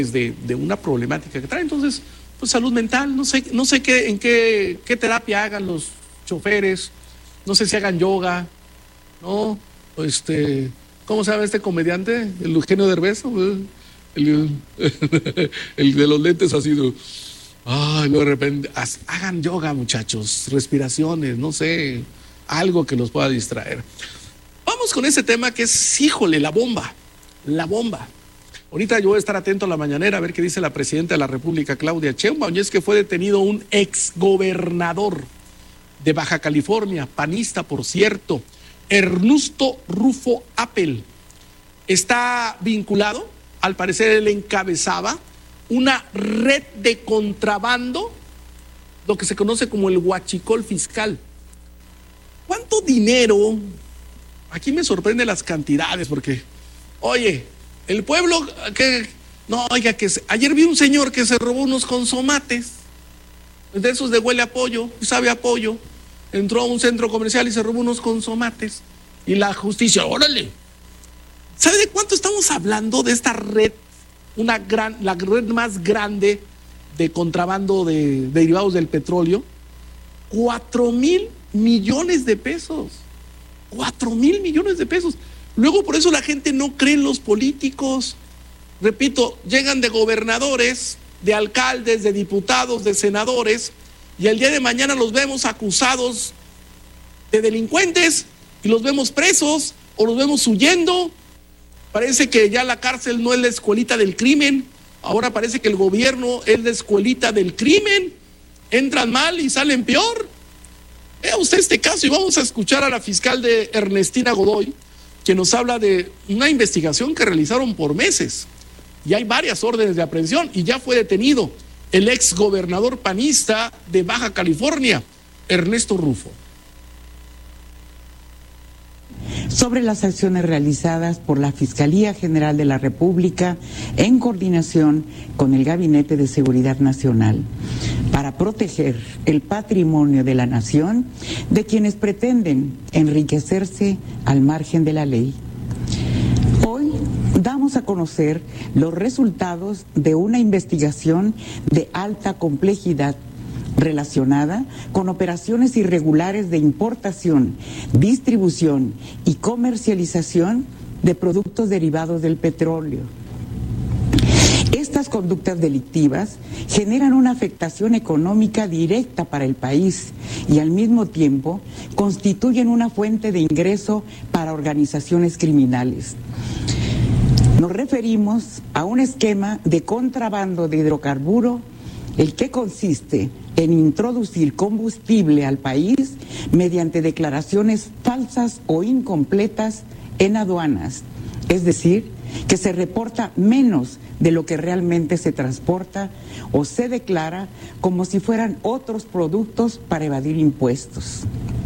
de una problemática que trae. Entonces, pues salud mental, no sé qué terapia hagan los choferes, no sé si hagan yoga, ¿no? ¿Cómo se llama este comediante? El Eugenio Derbez, ¿no? El de los lentes ha sido, ay, de repente, hagan yoga, muchachos, respiraciones, no sé, algo que los pueda distraer. Vamos con ese tema que es, híjole, la bomba. Ahorita yo voy a estar atento a la mañanera a ver qué dice la presidenta de la República, Claudia Sheinbaum, y es que fue detenido un exgobernador de Baja California, panista, por cierto, Ernesto Rufo Appel. Está vinculado, al parecer él encabezaba una red de contrabando, lo que se conoce como el huachicol fiscal. ¿Cuánto dinero? Aquí me sorprenden las cantidades, porque, oye, el pueblo que, no, oiga, ayer vi un señor que se robó unos consomates, de esos de huele a pollo, sabe a pollo, entró a un centro comercial y se robó unos consomates, y la justicia, órale. ¿Sabe de cuánto estamos hablando de esta red? La red más grande de contrabando de derivados del petróleo, 4,000 millones de pesos. 4,000 millones de pesos. Luego por eso la gente no cree en los políticos. Repito, llegan de gobernadores, de alcaldes, de diputados, de senadores, y el día de mañana los vemos acusados de delincuentes y los vemos presos o los vemos huyendo. Parece que ya la cárcel no es la escuelita del crimen, ahora parece que el gobierno es la escuelita del crimen. Entran mal y salen peor. Vea usted este caso y vamos a escuchar a la fiscal de Ernestina Godoy, que nos habla de una investigación que realizaron por meses. Y hay varias órdenes de aprehensión y ya fue detenido el ex gobernador panista de Baja California, Ernesto Rufo. Sobre las acciones realizadas por la Fiscalía General de la República en coordinación con el Gabinete de Seguridad Nacional para proteger el patrimonio de la nación de quienes pretenden enriquecerse al margen de la ley. Hoy damos a conocer los resultados de una investigación de alta complejidad relacionada con operaciones irregulares de importación, distribución y comercialización de productos derivados del petróleo. Estas conductas delictivas generan una afectación económica directa para el país y al mismo tiempo constituyen una fuente de ingreso para organizaciones criminales. Nos referimos a un esquema de contrabando de hidrocarburo, el que consiste en introducir combustible al país mediante declaraciones falsas o incompletas en aduanas, es decir, que se reporta menos de lo que realmente se transporta o se declara como si fueran otros productos para evadir impuestos.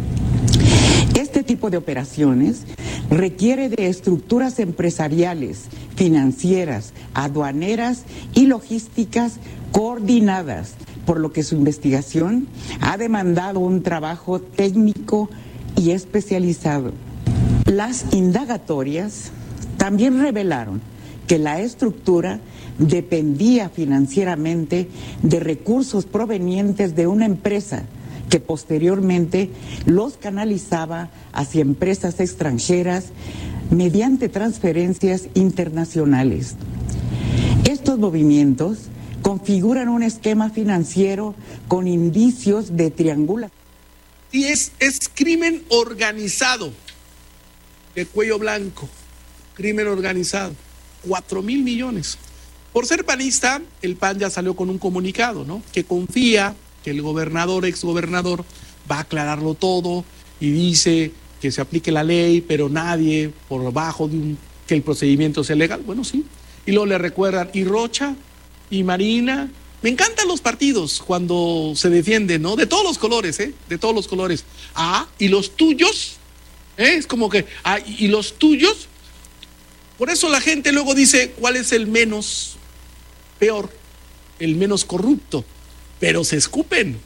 Este tipo de operaciones requiere de estructuras empresariales, financieras, aduaneras y logísticas coordinadas, por lo que su investigación ha demandado un trabajo técnico y especializado. Las indagatorias también revelaron que la estructura dependía financieramente de recursos provenientes de una empresa que posteriormente los canalizaba hacia empresas extranjeras mediante transferencias internacionales. Estos movimientos configuran un esquema financiero con indicios de triangulación. Y es crimen organizado, de cuello blanco, crimen organizado, 4,000 millones. Por ser panista, el PAN ya salió con un comunicado, ¿no? Que confía que el exgobernador, va a aclararlo todo y dice que se aplique la ley, pero nadie por debajo de que el procedimiento sea legal. Bueno, sí. Y luego le recuerdan, y Rocha, y Marina. Me encantan los partidos cuando se defienden, ¿no? De todos los colores, de todos los colores. Ah, ¿y los tuyos? Es como que, ¿y los tuyos? Por eso la gente luego dice, ¿cuál es el menos peor? El menos corrupto. Pero se escupen.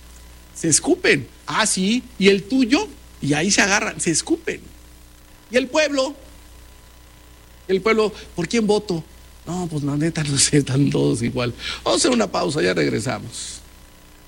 Ah, sí, ¿y el tuyo? Y ahí se agarran, se escupen. ¿Y el pueblo? ¿Por quién voto? No, pues la neta no sé, están todos igual. Vamos a hacer una pausa, ya regresamos.